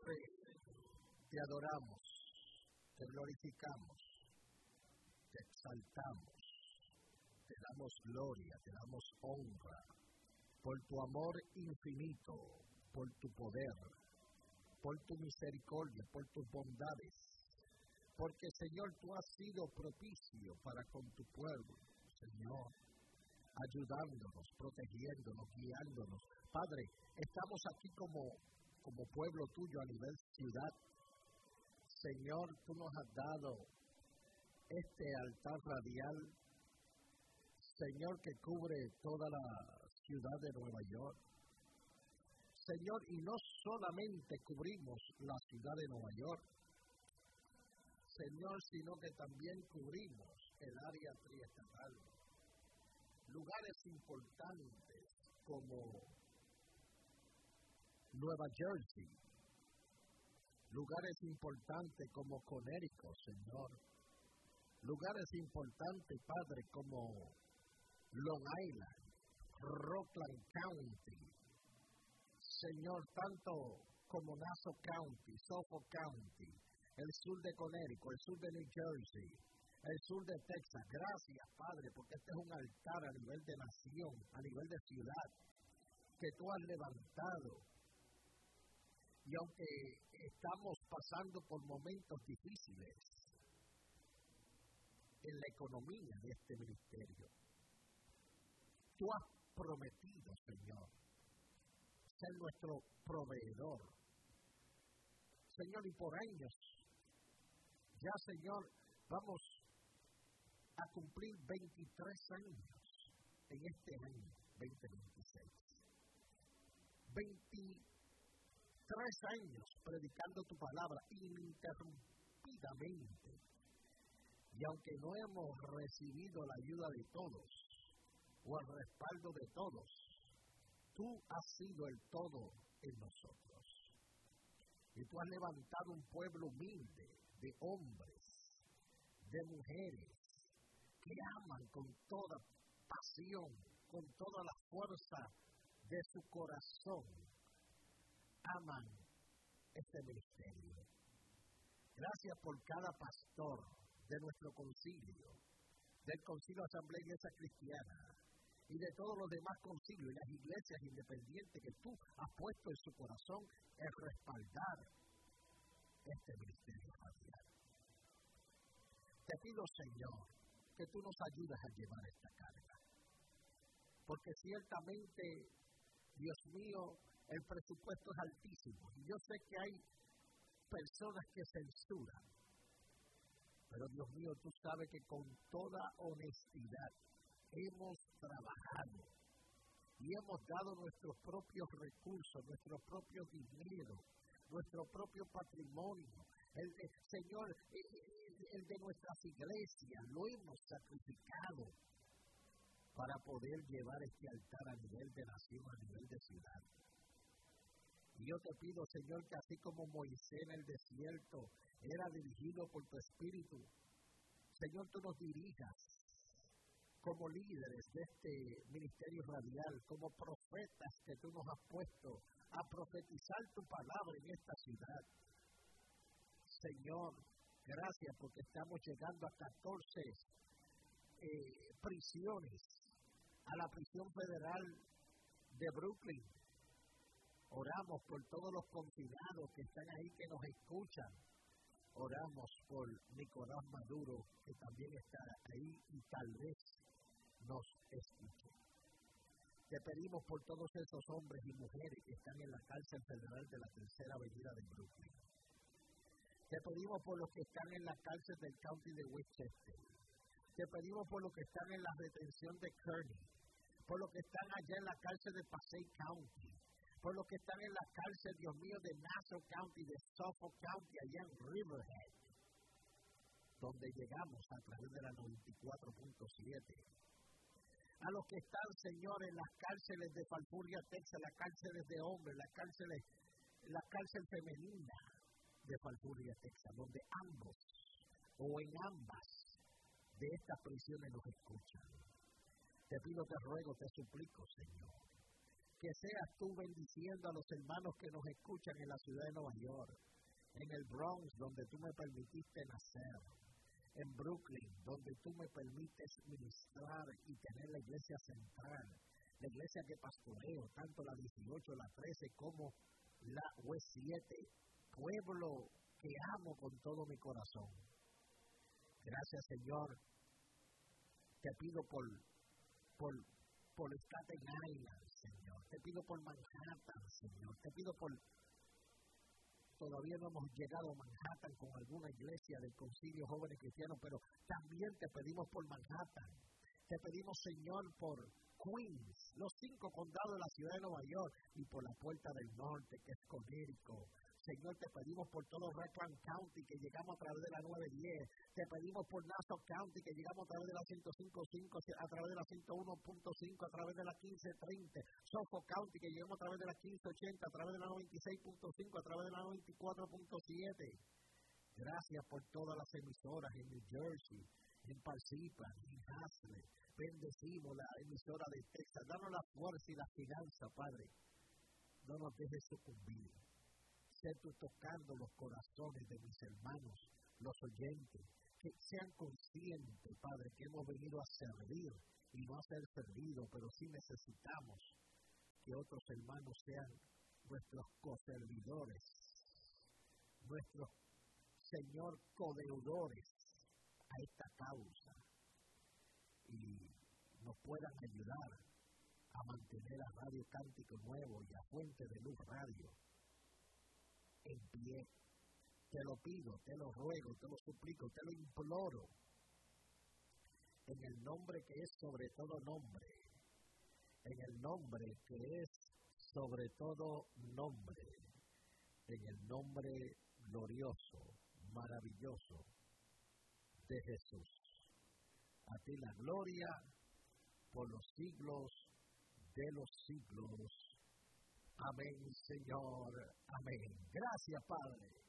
Te adoramos, te glorificamos, te exaltamos, te damos gloria, te damos honra, por tu amor infinito, por tu poder, por tu misericordia, por tus bondades, porque Señor, tú has sido propicio para con tu pueblo, Señor, ayudándonos, protegiéndonos, guiándonos. Padre, estamos aquí como pueblo tuyo a nivel ciudad. Señor, tú nos has dado este altar radial, Señor, que cubre toda la ciudad de Nueva York. Señor, y no solamente cubrimos la ciudad de Nueva York, Señor, sino que también cubrimos el área triestatal. Lugares importantes como Nueva Jersey, lugares importantes como Connecticut, Señor, lugares importantes, Padre, como Long Island, Rockland County, Señor, tanto como Nassau County, Suffolk County, el sur de Connecticut, el sur de New Jersey, el sur de Texas. Gracias, Padre, porque este es un altar a nivel de nación, a nivel de ciudad, que tú has levantado. Y aunque estamos pasando por momentos difíciles en la economía de este ministerio, tú has prometido, Señor, ser nuestro proveedor. Señor, y por años, ya, Señor, vamos a cumplir 23 años en este año 2026. 23 años predicando tu palabra ininterrumpidamente. Y aunque no hemos recibido la ayuda de todos o el respaldo de todos, tú has sido el todo en nosotros. Y tú has levantado un pueblo humilde de hombres, de mujeres, que aman con toda pasión, con toda la fuerza de su corazón, aman este ministerio. Gracias por cada pastor de nuestro concilio, del Concilio Asamblea Iglesia Cristiana y de todos los demás concilios y las iglesias independientes que tú has puesto en su corazón el respaldar este ministerio radial. Te pido, Señor, que tú nos ayudes a llevar esta carga, porque ciertamente, Dios mío, el presupuesto es altísimo y yo sé que hay personas que censuran, pero Dios mío, tú sabes que con toda honestidad hemos trabajado y hemos dado nuestros propios recursos, nuestro propio dinero, nuestro propio patrimonio, Señor, el de nuestras iglesias, lo hemos sacrificado para poder llevar este altar a nivel de nación, a nivel de ciudad. Y yo te pido, Señor, que así como Moisés en el desierto era dirigido por tu Espíritu, Señor, tú nos dirijas como líderes de este ministerio radial, como profetas que tú nos has puesto a profetizar tu palabra en esta ciudad. Señor, gracias porque estamos llegando a 14 prisiones, a la prisión federal de Brooklyn. Oramos por todos los confinados que están ahí, que nos escuchan. Oramos por Nicolás Maduro, que también está ahí y tal vez nos escuche. Te pedimos por todos esos hombres y mujeres que están en la cárcel federal de la Tercera Avenida de Brooklyn. Te pedimos por los que están en la cárcel del County de Westchester. Te pedimos por los que están en la detención de Kearney, por los que están allá en la cárcel de Passaic County, por los que están en la cárcel, Dios mío, de Nassau County, de Suffolk County, allá en Riverhead, donde llegamos a través de la 94.7. A los que están, Señor, en las cárceles de Falfurria, Texas, las cárceles de hombres, la cárcel femenina de Falfurria, Texas, donde ambos o en ambas de estas prisiones nos escuchan. Te pido, te ruego, te suplico, Señor, Que seas tú bendiciendo a los hermanos que nos escuchan en la ciudad de Nueva York, en el Bronx, donde tú me permitiste nacer, en Brooklyn, donde tú me permites ministrar y tener la iglesia central, la iglesia que pastoreo, tanto la 18, la 13, como la West 7, pueblo que amo con todo mi corazón. Gracias, Señor. Te pido por Staten Island, Señor. Te pido por Manhattan, Señor. Te pido por... Todavía no hemos llegado a Manhattan con alguna iglesia del Concilio Jóvenes Cristianos, pero también te pedimos por Manhattan. Te pedimos, Señor, por Queens, los 5 condados de la ciudad de Nueva York, y por la Puerta del Norte, que es Connecticut. Señor, te pedimos por todo Rockland County, que llegamos a través de la 910. Te pedimos por Nassau County, que llegamos a través de la 105.5, a través de la 101.5, a través de la 1530. Suffolk County, que llegamos a través de la 1580, a través de la 96.5, a través de la 94.7. Gracias por todas las emisoras en New Jersey, en Parsippany, en Hazlet. Bendecimos la emisora de Texas. Danos la fuerza y la finanza, Padre. No nos dejes sucumbir. Sé tú tocando los corazones de mis hermanos, los oyentes, que sean conscientes, Padre, que hemos venido a servir y no a ser servidos, pero sí necesitamos que otros hermanos sean nuestros coservidores, nuestros, Señor, codeudores a esta causa, y nos puedan ayudar a mantener a Radio Cántico Nuevo y a Fuente de Luz Radio en pie. Te lo pido, te lo ruego, te lo suplico, te lo imploro, en el nombre que es sobre todo nombre, en el nombre que es sobre todo nombre, en el nombre glorioso, maravilloso de Jesús. A ti la gloria por los siglos de los siglos. Amén, Señor. Amén. Gracias, Padre.